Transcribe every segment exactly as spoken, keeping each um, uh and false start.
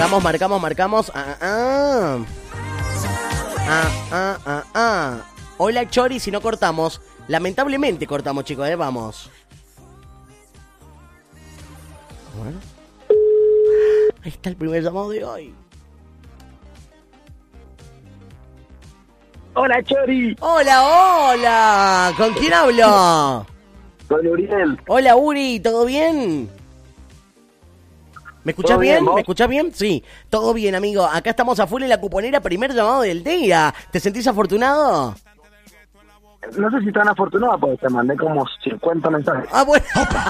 Marcamos, marcamos, marcamos. Ah, ah. Ah, ah, ah, ah. Hola, Chori, si no cortamos. Lamentablemente cortamos, chicos, eh, vamos. Bueno. Ahí está el primer llamado de hoy. Hola, Chori. Hola, hola. ¿Con quién hablo? Con Uriel. Hola, Uri, ¿todo bien? ¿Me escuchás bien? bien? ¿Me escuchás bien? Sí, todo bien, amigo. Acá estamos a full en la cuponera, primer llamado del día. ¿Te sentís afortunado? No sé si tan afortunado, porque te mandé como cincuenta mensajes. Ah, bueno.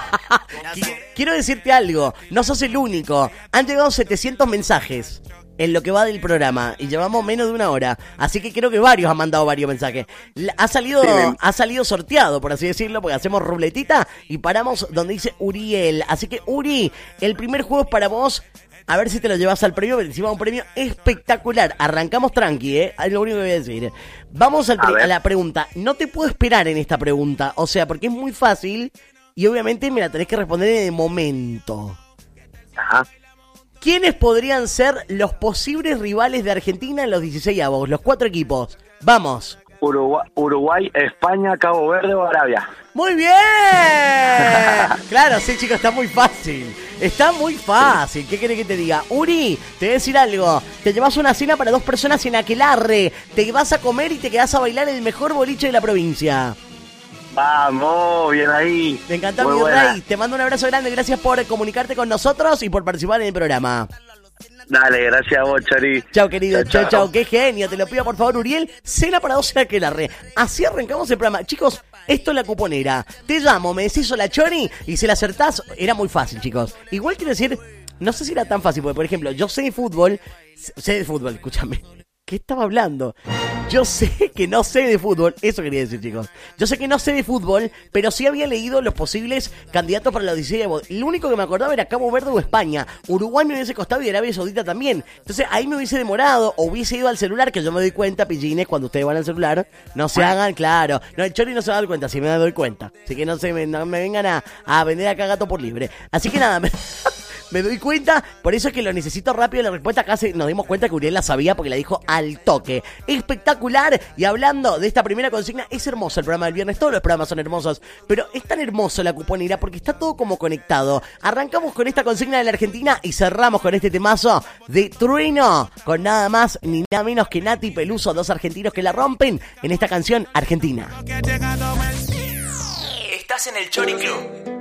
Quiero decirte algo. No sos el único. Han llegado setecientos mensajes en lo que va del programa y llevamos menos de una hora. Así que creo que varios han mandado varios mensajes. Ha salido, sí, ha salido sorteado, por así decirlo, porque hacemos ruletita y paramos donde dice Uriel. Así que, Uri, el primer juego es para vos. A ver si te lo llevas al premio, encima un premio espectacular. Arrancamos tranqui, ¿eh? Es lo único que voy a decir. Vamos al pri- a, a la pregunta. No te puedo esperar en esta pregunta, o sea, porque es muy fácil y obviamente me la tenés que responder en el momento. Ajá. ¿Quiénes podrían ser los posibles rivales de Argentina en los dieciseisavos? Los cuatro equipos. Vamos. Uruguay, Uruguay, España, Cabo Verde o Arabia. ¡Muy bien! Claro, sí, chicos, está muy fácil. Está muy fácil. ¿Qué querés que te diga? Uri, te voy a decir algo. Te llevas una cena para dos personas en Aquelarre. Te vas a comer y te quedás a bailar el mejor boliche de la provincia. Vamos, bien ahí. Me encantó, mi rey. Te mando un abrazo grande. Gracias por comunicarte con nosotros y por participar en el programa. Dale, gracias a vos, Chori. Chao, querido. Chao, chao. Qué genio. Te lo pido, por favor, Uriel. Cena para dos en Aquelarre. Así arrancamos el programa. Chicos, esto es la cuponera. Te llamo, me decís hola, Chori, y si la acertás, era muy fácil, chicos. Igual quiero decir, no sé si era tan fácil, porque, por ejemplo, yo sé de fútbol. Sé de fútbol, escúchame. ¿Qué estaba hablando? Yo sé que no sé de fútbol, eso quería decir, chicos. Yo sé que no sé de fútbol, pero sí había leído los posibles candidatos para la dieciseis. Lo único que me acordaba era Cabo Verde o España. Uruguay me hubiese costado y Arabia Saudita también. Entonces ahí me hubiese demorado o hubiese ido al celular, que yo me doy cuenta, pillines, cuando ustedes van al celular, no se hagan, claro. No, el Chori no se va a dar cuenta, si me doy cuenta. Así que no se me, no me vengan a, a vender acá gato por libre. Así que nada, me... Me doy cuenta, por eso es que lo necesito rápido la respuesta. Acá se, nos dimos cuenta que Uriel la sabía porque la dijo al toque. Espectacular. Y hablando de esta primera consigna, es hermoso el programa del viernes. Todos los programas son hermosos, pero es tan hermoso la cuponera porque está todo como conectado. Arrancamos con esta consigna de la Argentina y cerramos con este temazo de Trueno, con nada más ni nada menos que Nati Peluso, dos argentinos que la rompen en esta canción Argentina. Estás en el Chori Club.